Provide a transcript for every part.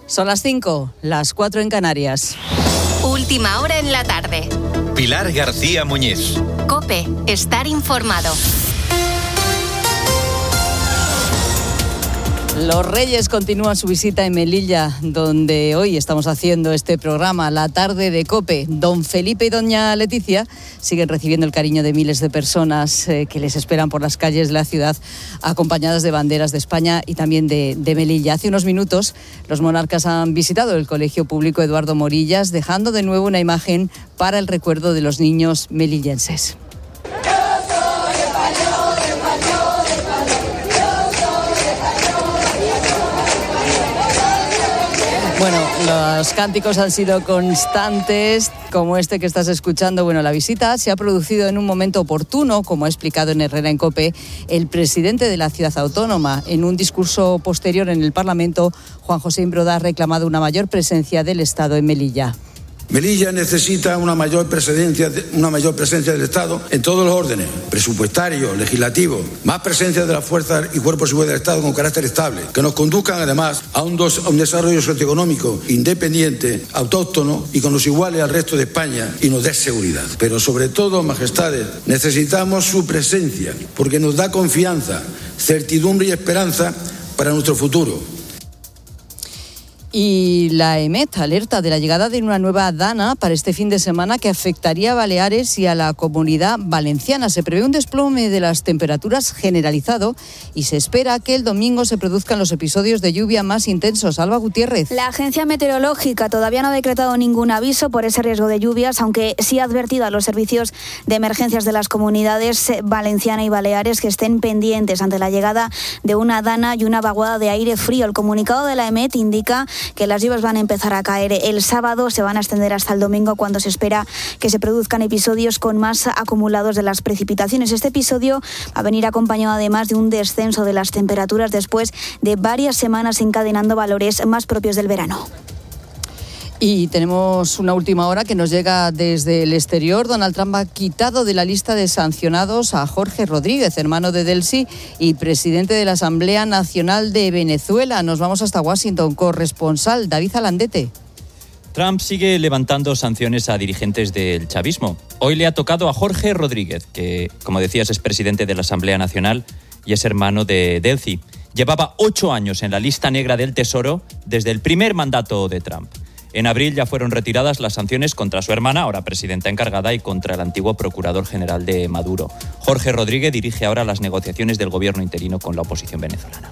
Son las 5, las 4 en Canarias. Última hora en la tarde. Pilar García Muñiz. COPE, estar informado. Los Reyes continúan su visita en Melilla, donde hoy estamos haciendo este programa, La Tarde de COPE. Don Felipe y doña Leticia siguen recibiendo el cariño de miles de personas que les esperan por las calles de la ciudad, acompañadas de banderas de España y también de Melilla. Hace unos minutos, los monarcas han visitado el Colegio Público Eduardo Morillas, dejando de nuevo una imagen para el recuerdo de los niños melillenses. Bueno, los cánticos han sido constantes, como este que estás escuchando. Bueno, la visita se ha producido en un momento oportuno, como ha explicado en Herrera en COPE el presidente de la ciudad autónoma. En un discurso posterior en el Parlamento, Juan José Imbroda ha reclamado una mayor presencia del Estado en Melilla. Melilla necesita una mayor presencia del Estado en todos los órdenes, presupuestario, legislativo, más presencia de las fuerzas y cuerpos de seguridad del Estado con carácter estable, que nos conduzcan además a un desarrollo socioeconómico independiente, autóctono y con los iguales al resto de España y nos dé seguridad. Pero sobre todo, majestades, necesitamos su presencia porque nos da confianza, certidumbre y esperanza para nuestro futuro. Y la EMET alerta de la llegada de una nueva dana para este fin de semana que afectaría a Baleares y a la Comunidad Valenciana. Se prevé un desplome de las temperaturas generalizado y se espera que el domingo se produzcan los episodios de lluvia más intensos. Alba Gutiérrez. La agencia meteorológica todavía no ha decretado ningún aviso por ese riesgo de lluvias, aunque sí ha advertido a los servicios de emergencias de las comunidades valenciana y Baleares que estén pendientes ante la llegada de una dana y una vaguada de aire frío. El comunicado de la EMET indica que las lluvias van a empezar a caer el sábado, se van a extender hasta el domingo, cuando se espera que se produzcan episodios con más acumulados de las precipitaciones. Este episodio va a venir acompañado además de un descenso de las temperaturas después de varias semanas encadenando valores más propios del verano. Y tenemos una última hora que nos llega desde el exterior. Donald Trump ha quitado de la lista de sancionados a Jorge Rodríguez, hermano de Delcy y presidente de la Asamblea Nacional de Venezuela. Nos vamos hasta Washington. Corresponsal David Alandete. Trump sigue levantando sanciones a dirigentes del chavismo. Hoy le ha tocado a Jorge Rodríguez, que, como decías, es presidente de la Asamblea Nacional y es hermano de Delcy. Llevaba 8 años en la lista negra del Tesoro desde el primer mandato de Trump. En abril ya fueron retiradas las sanciones contra su hermana, ahora presidenta encargada, y contra el antiguo procurador general de Maduro. Jorge Rodríguez dirige ahora las negociaciones del gobierno interino con la oposición venezolana.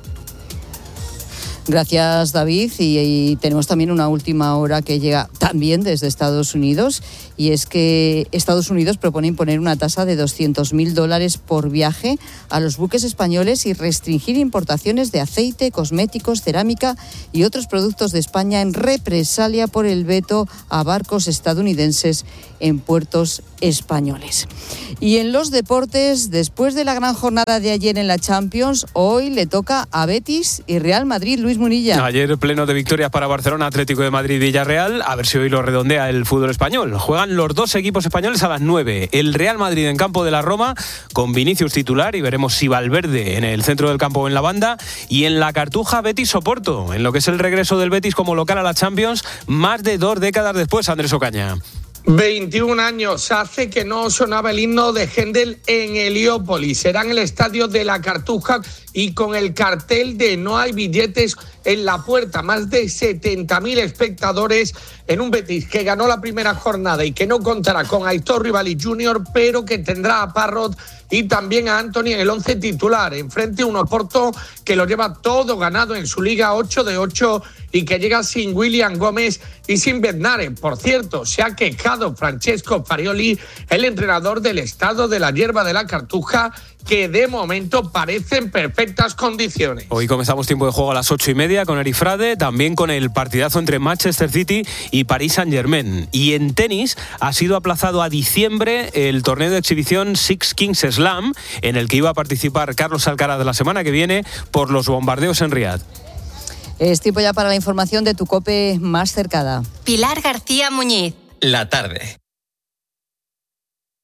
Gracias, David. Y tenemos también una última hora que llega también desde Estados Unidos, y es que Estados Unidos propone imponer una tasa de $200.000 por viaje a los buques españoles y restringir importaciones de aceite, cosméticos, cerámica y otros productos de España en represalia por el veto a barcos estadounidenses en puertos españoles. Y en los deportes, después de la gran jornada de ayer en la Champions, hoy le toca a Betis y Real Madrid. Luis Munilla. Ayer pleno de victorias para Barcelona, Atlético de Madrid, Villarreal. A ver si hoy lo redondea el fútbol español. Juegan los dos equipos españoles a las 9. El Real Madrid en campo de la Roma, con Vinicius titular, y veremos si Valverde en el centro del campo o en la banda. Y en la Cartuja, Betis Oporto, en lo que es el regreso del Betis como local a la Champions, más de 2 décadas después. Andrés Ocaña. 21 años hace que no sonaba el himno de Händel en Heliópolis. Será en el estadio de la Cartuja y con el cartel de no hay billetes en la puerta. Más de 70.000 espectadores en un Betis que ganó la primera jornada y que no contará con Aitor Rivalí Jr., pero que tendrá a Parrot y también a Anthony en el 11 titular. Enfrente un Oporto que lo lleva todo ganado en su liga, 8 de 8, y que llega sin William Gómez y sin Bednaren. Por cierto, se ha quejado Francesco Farioli, el entrenador del estado de la hierba de la Cartuja, que de momento parece en perfectas condiciones. Hoy comenzamos tiempo de juego a las 8:30 con Eric Frade, también con el partidazo entre Manchester City y Paris Saint-Germain. Y en tenis ha sido aplazado a diciembre el torneo de exhibición Six Kings Slam, en el que iba a participar Carlos Alcaraz la semana que viene por los bombardeos en Riad. Es tiempo ya para la información de tu COPE más cercana. Pilar García Muñiz. La tarde.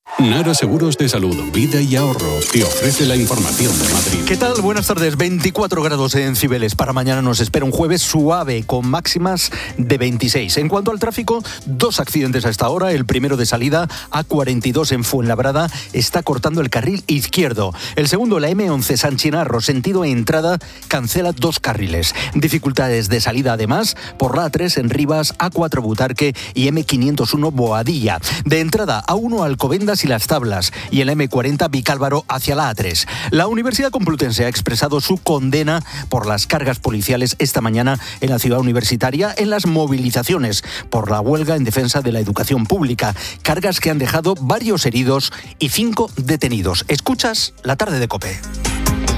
Nara Seguros de Salud, Vida y Ahorro te ofrece la información de Madrid. ¿Qué tal? Buenas tardes. 24 grados en Cibeles. Para mañana nos espera un jueves suave con máximas de 26. En cuanto al tráfico, 2 accidentes a esta hora. El primero de salida, A42 en Fuenlabrada, está cortando el carril izquierdo. El segundo, la M11 San Chinarro, sentido entrada, cancela 2 carriles. Dificultades de salida además por la A3 en Rivas, A4 Butarque y M501 Boadilla. De entrada, A1 Alcobendas y Las Tablas y el M40 Vicálvaro hacia la A3. La Universidad Complutense ha expresado su condena por las cargas policiales esta mañana en la ciudad universitaria en las movilizaciones por la huelga en defensa de la educación pública. Cargas que han dejado varios heridos y 5 detenidos. Escuchas La Tarde de COPE.